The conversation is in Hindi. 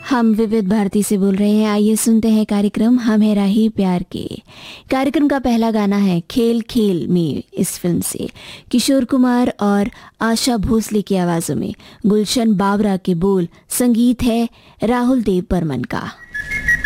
हम विविध भारती से बोल रहे हैं। आइए सुनते हैं कार्यक्रम हम है राही प्यार के। कार्यक्रम का पहला गाना है खेल खेल में इस फिल्म से किशोर कुमार और आशा भोसले की आवाज़ों में गुलशन बाबरा के बोल, संगीत है राहुल देव बर्मन का।